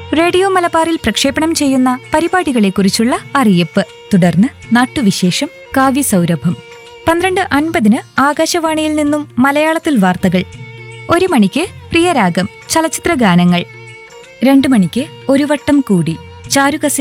Radio മലബാറിൽ പ്രക്ഷേപണം ചെയ്യുന്ന പരിപാടികളെക്കുറിച്ചുള്ള അറിയിപ്പ്. തുടർന്ന് നാട്ടുവിശേഷം, കാവ്യസൗരഭം. 12:50 ആകാശവാണിയിൽ നിന്നും മലയാളത്തിൽ വാർത്തകൾ. 1 മണിക്ക് പ്രിയരാഗം ചലച്ചിത്ര ഗാനങ്ങൾ. 2 മണിക്ക് ഒരു വട്ടം കൂടി ചാരുകസേ